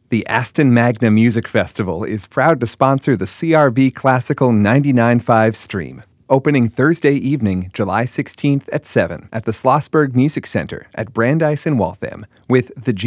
The Aston Magna Music Festival is proud to sponsor the CRB Classical 99.5 stream. Opening Thursday evening, July 16th at 7 at the Schlossberg Music Center at Brandeis in Waltham with the